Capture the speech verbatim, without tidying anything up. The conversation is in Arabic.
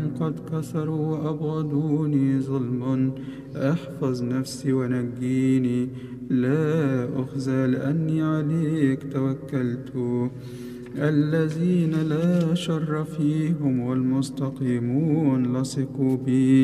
قد كسروا وأبغضوني ظلم. احفظ نفسي ونجيني، لا أخزى لأني عليك توكلت. الذين لا شر فيهم والمستقيمون لصقوا بي.